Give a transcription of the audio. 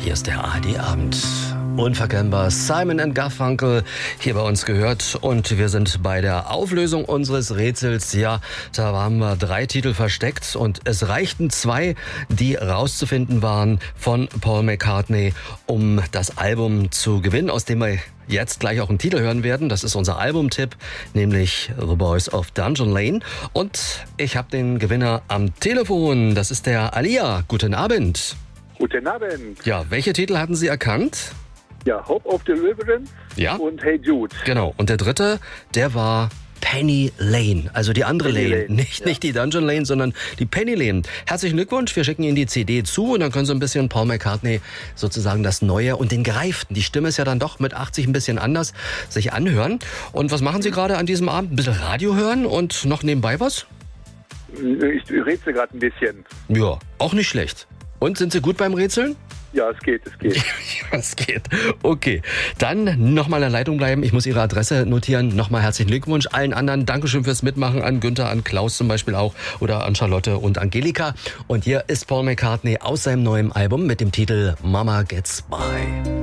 Hier ist der ARD-Abend. Unverkennbar Simon & Garfunkel hier bei uns gehört und wir sind bei der Auflösung unseres Rätsels. Ja, da haben wir 3 Titel versteckt und es reichten 2, die rauszufinden waren von Paul McCartney, um das Album zu gewinnen, aus dem wir jetzt gleich auch einen Titel hören werden. Das ist unser Albumtipp, nämlich The Boys of Dungeon Lane. Und ich habe den Gewinner am Telefon. Das ist der Alia. Guten Abend. Guten Abend. Ja, welche Titel hatten Sie erkannt? Ja, Hope of Deliverance und Hey Jude. Genau. Und der dritte, der war Penny Lane. Also die andere Penny Lane. Lane. Nicht die Dungeon Lane, sondern die Penny Lane. Herzlichen Glückwunsch. Wir schicken Ihnen die CD zu und dann können Sie ein bisschen Paul McCartney sozusagen das Neue und den Gereiften. Die Stimme ist ja dann doch mit 80 ein bisschen anders, sich anhören. Und was machen Sie gerade an diesem Abend? Ein bisschen Radio hören und noch nebenbei was? Ich rätsel gerade ein bisschen. Ja, auch nicht schlecht. Und sind Sie gut beim Rätseln? Ja, es geht. Ja, es geht. Okay, dann nochmal in der Leitung bleiben. Ich muss Ihre Adresse notieren. Nochmal herzlichen Glückwunsch allen anderen. Dankeschön fürs Mitmachen an Günther, an Klaus zum Beispiel auch oder an Charlotte und Angelika. Und hier ist Paul McCartney aus seinem neuen Album mit dem Titel Mama Gets By.